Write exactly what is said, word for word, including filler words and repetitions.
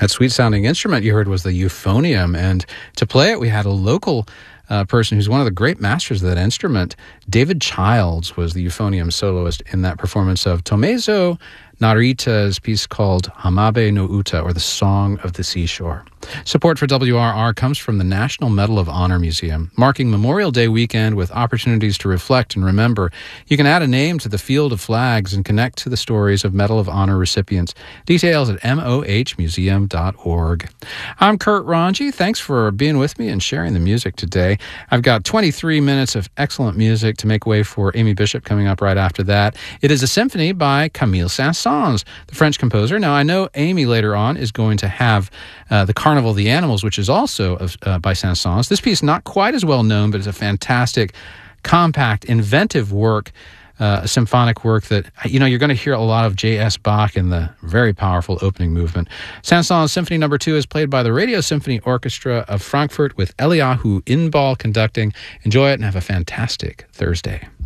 That sweet-sounding instrument you heard was the euphonium, and to play it, we had a local uh, person who's one of the great masters of that instrument. David Childs was the euphonium soloist in that performance of Tomezo Narita's piece called Hamabe no Uta, or the Song of the Seashore. Support for W R R comes from the National Medal of Honor Museum, marking Memorial Day weekend with opportunities to reflect and remember. You can add a name to the field of flags and connect to the stories of Medal of Honor recipients. Details at m o h museum dot org. I'm Kurt Ranji. Thanks for being with me and sharing the music today. I've got twenty-three minutes of excellent music to make way for Amy Bishop coming up right after that. It is a symphony by Camille Saint-Saëns, the French composer. Now, I know Amy later on is going to have uh, the Carnival of the Animals, which is also uh, by Saint-Saëns. This piece, not quite as well known, but it's a fantastic, compact, inventive work, uh, a symphonic work that, you know, you're going to hear a lot of J S Bach in the very powerful opening movement. Saint-Saëns Symphony Number Two is played by the Radio Symphony Orchestra of Frankfurt with Eliyahu Inbal conducting. Enjoy it and have a fantastic Thursday.